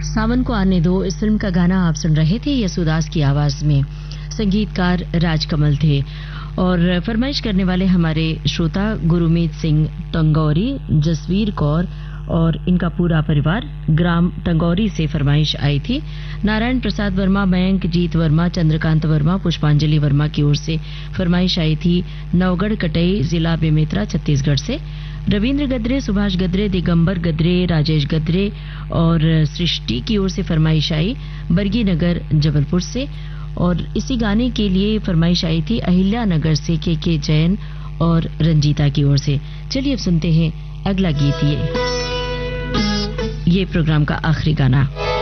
सावन को आने दो इस फिल्म का गाना आप सुन रहे थे यसुदास की आवाज में। संगीतकार राजकमल थे और फरमाइश करने वाले हमारे श्रोता गुरुमीत सिंह टंगौरी, जसवीर कौर और इनका पूरा परिवार ग्राम टंगौरी से फरमाइश आई थी। नारायण प्रसाद वर्मा, मयंक जीत वर्मा, चंद्रकांत वर्मा, पुष्पांजलि वर्मा की ओर से फरमाइश आई थी नवगढ़ कटई, जिला बेमेतरा, छत्तीसगढ़ से। रविंद्र गद्रे, सुभाष गद्रे, दिगंबर गद्रे, राजेश गद्रे और सृष्टि की ओर से फरमाइश आई बरगी नगर जबलपुर से। और इसी गाने के लिए फरमाइश आई थी अहिल्या नगर से के जैन और रंजीता की ओर से। चलिए अब सुनते हैं अगला गीत। ये प्रोग्राम का आखिरी गाना।